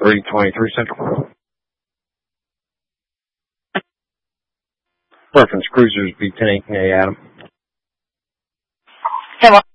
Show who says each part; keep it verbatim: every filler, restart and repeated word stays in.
Speaker 1: three twenty-three Central. Reference cruisers, B ten eighteen A, Adam.
Speaker 2: Hey,